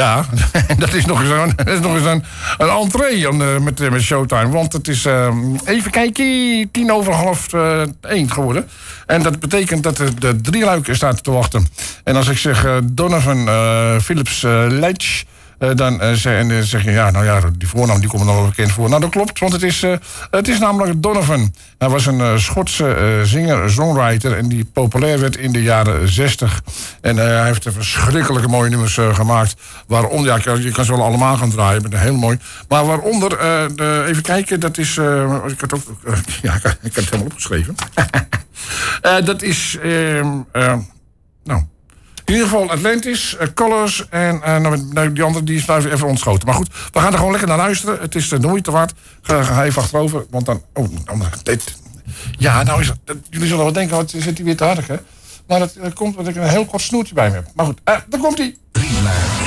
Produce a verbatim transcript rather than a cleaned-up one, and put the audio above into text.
Ja, dat is nog eens een, dat is nog eens een, een entree aan, uh, met, met Showtime. Want het is, uh, even kijken, tien over half uh, één geworden. En dat betekent dat de, de drieluik staat te wachten. En als ik zeg uh, Donovan uh, Phillips uh, Leitch... Uh, dan, uh, zeg, en, uh, zeg je, ja, nou ja, die voornaam die komt er nog wel bekend voor. Nou, dat klopt, want het is, uh, het is namelijk Donovan. Hij was een uh, Schotse uh, zinger, songwriter... en die populair werd in de jaren zestig. En uh, hij heeft verschrikkelijke mooie nummers uh, gemaakt. Waaronder, ja, je kan ze wel allemaal gaan draaien, maar heel mooi. Maar waaronder, uh, de, even kijken, dat is... Uh, ik had ook, uh, ja, ik had het helemaal opgeschreven. uh, dat is, uh, uh, nou... In ieder geval Atlantis, uh, Colors en uh, nou, die andere die is nou even ontschoten. Maar goed, we gaan er gewoon lekker naar luisteren. Het is uh, de moeite waard. Ga, ga even achterover, want dan... Oh, dit, ja, nou is het... Jullie zullen wel denken, wat zit hij weer te hartig, hè? Maar dat uh, komt omdat ik een heel kort snoertje bij me heb. Maar goed, uh, daar komt hij.